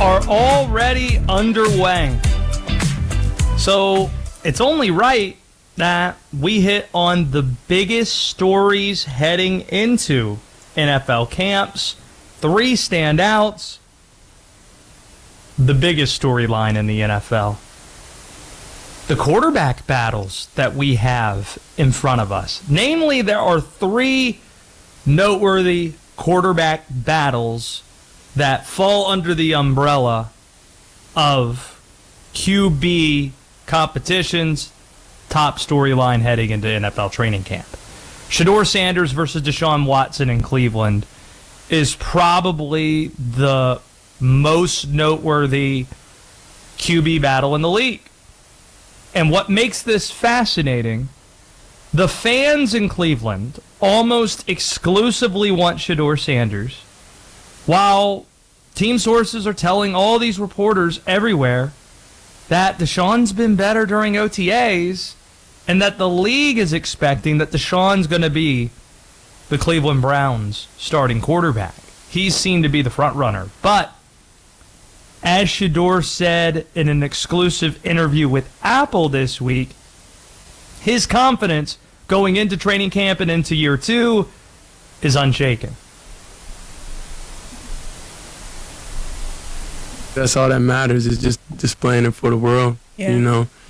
are already underway. So it's only right that we hit on the biggest stories heading into NFL camps. 3 standouts. The biggest storyline in the NFL. The quarterback battles that we have in front of us. Namely, there are 3 noteworthy quarterback battles that fall under the umbrella of QB competitions, top storyline heading into NFL training camp. Shedeur Sanders versus Deshaun Watson in Cleveland is probably the most noteworthy QB battle in the league. And what makes this fascinating, the fans in Cleveland almost exclusively want Shedeur Sanders, while team sources are telling all these reporters everywhere that Deshaun's been better during OTAs and that the league is expecting that Deshaun's going to be the Cleveland Browns starting quarterback. He's seen to be the front runner. But as Shedeur said in an exclusive interview with Apple this week, his confidence going into training camp and into year 2 is unshaken. That's all that matters, is just displaying it for the world. Yeah. You know,